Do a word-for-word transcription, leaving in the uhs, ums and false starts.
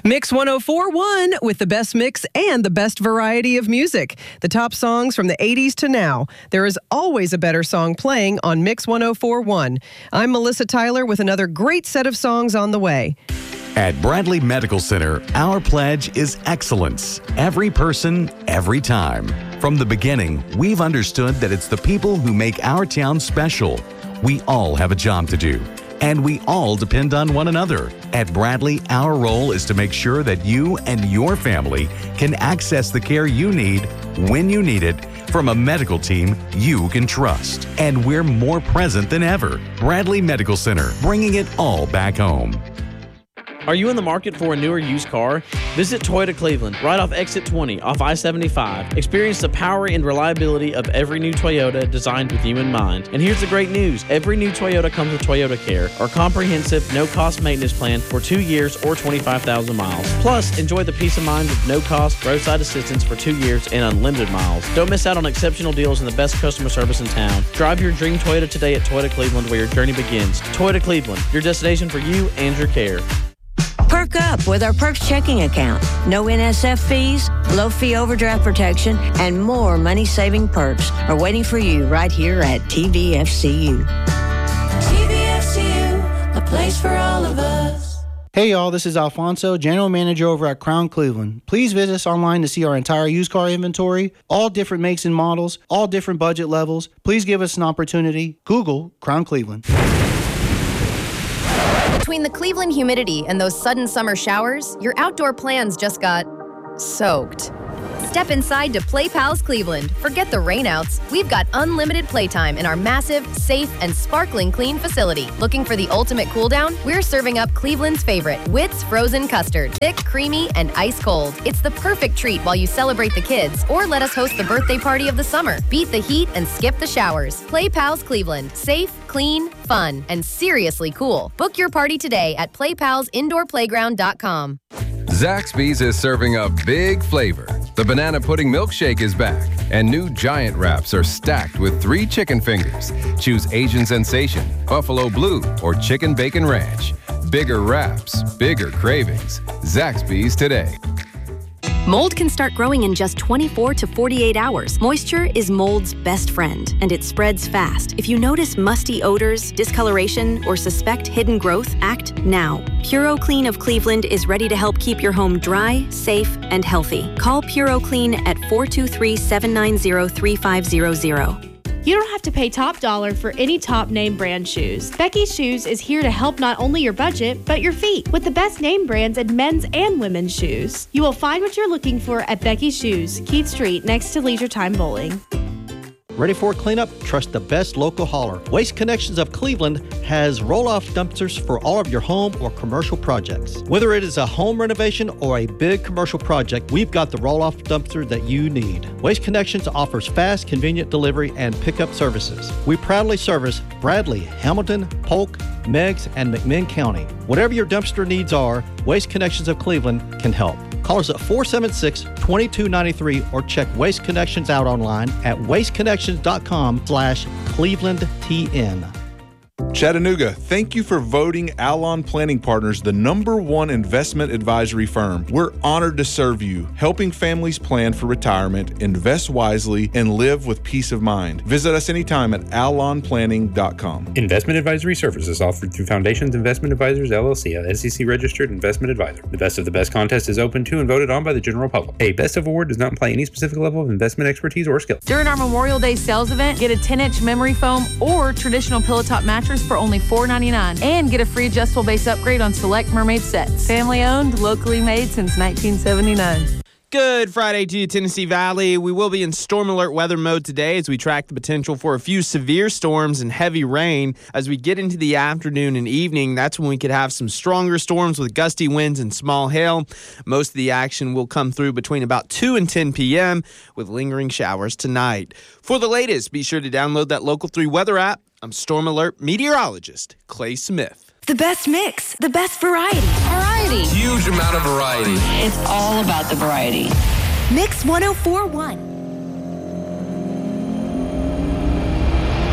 Mix one oh four point one with the best mix and the best variety of music. The top songs from the eighties to now. There is always a better song playing on Mix one oh four point one. I'm Melissa Tyler with another great set of songs on the way. At Bradley Medical Center, our pledge is excellence. Every person, every time. From the beginning, we've understood that it's the people who make our town special. We all have a job to do, and we all depend on one another. At Bradley, our role is to make sure that you and your family can access the care you need when you need it from a medical team you can trust. And we're more present than ever. Bradley Medical Center, bringing it all back home. Are you in the market for a newer used car? Visit Toyota Cleveland, right off exit twenty, off I seventy-five. Experience the power and reliability of every new Toyota designed with you in mind. And here's the great news. Every new Toyota comes with Toyota Care, our comprehensive, no-cost maintenance plan for two years or twenty-five thousand miles. Plus, enjoy the peace of mind of no-cost roadside assistance for two years and unlimited miles. Don't miss out on exceptional deals and the best customer service in town. Drive your dream Toyota today at Toyota Cleveland, where your journey begins. Toyota Cleveland, your destination for you and your care. Perk up with our Perks checking account. No N S F fees, low fee overdraft protection, and more money-saving perks are waiting for you right here at T V F C U. T V F C U, a place for all of us. Hey y'all, this is Alfonso, General Manager over at Crown Cleveland. Please visit us online to see our entire used car inventory, all different makes and models, all different budget levels. Please give us an opportunity. Google Crown Cleveland. Between the Cleveland humidity and those sudden summer showers, your outdoor plans just got soaked. Step inside to Play Pals Cleveland. Forget the rainouts. We've got unlimited playtime in our massive, safe, and sparkling clean facility. Looking for the ultimate cool down? We're serving up Cleveland's favorite, Wits Frozen Custard. Thick, creamy, and ice cold. It's the perfect treat while you celebrate the kids, or let us host the birthday party of the summer. Beat the heat and skip the showers. Play Pals Cleveland. Safe, clean, fun, and seriously cool. Book your party today at play pals indoor playground dot com. Zaxby's is serving up big flavor. The banana pudding milkshake is back, and new giant wraps are stacked with three chicken fingers. Choose Asian Sensation, Buffalo Blue, or Chicken Bacon Ranch. Bigger wraps, bigger cravings. Zaxby's today. Mold can start growing in just twenty-four to forty-eight hours. Moisture is mold's best friend, and it spreads fast. If you notice musty odors, discoloration, or suspect hidden growth, act now. PuroClean of Cleveland is ready to help keep your home dry, safe, and healthy. Call PuroClean at four two three, seven nine zero, three five zero zero. You don't have to pay top dollar for any top name brand shoes. Becky's Shoes is here to help not only your budget, but your feet with the best name brands in men's and women's shoes. You will find what you're looking for at Becky's Shoes, Keith Street, next to Leisure Time Bowling. Ready for a cleanup? Trust the best local hauler. Waste Connections of Cleveland has roll-off dumpsters for all of your home or commercial projects. Whether it is a home renovation or a big commercial project, we've got the roll-off dumpster that you need. Waste Connections offers fast, convenient delivery and pickup services. We proudly service Bradley, Hamilton, Polk, Meigs, and McMinn County. Whatever your dumpster needs are, Waste Connections of Cleveland can help. Call us at four seven six, two two nine three or check Waste Connections out online at waste connections dot com slash Cleveland T N. Chattanooga, thank you for voting Alon Planning Partners the number one investment advisory firm. We're honored to serve you, helping families plan for retirement, invest wisely, and live with peace of mind. Visit us anytime at alon planning dot com. Investment advisory services offered through Foundations Investment Advisors, L L C, a S E C-registered investment advisor. The Best of the Best contest is open to and voted on by the general public. A Best of award does not imply any specific level of investment expertise or skill. During our Memorial Day sales event, get a ten-inch memory foam or traditional pillow top mattress for only four ninety-nine and get a free adjustable base upgrade on select Mermaid sets. Family owned, locally made since nineteen seventy-nine. Good Friday to you, Tennessee Valley. We will be in storm alert weather mode today as we track the potential for a few severe storms and heavy rain. As we get into the afternoon and evening, that's when we could have some stronger storms with gusty winds and small hail. Most of the action will come through between about two and ten p.m. with lingering showers tonight. For the latest, be sure to download that Local three weather app. I'm Storm Alert meteorologist Clay Smith. The best mix, the best variety. Variety. Huge amount of variety. It's all about the variety. Mix one oh four point one.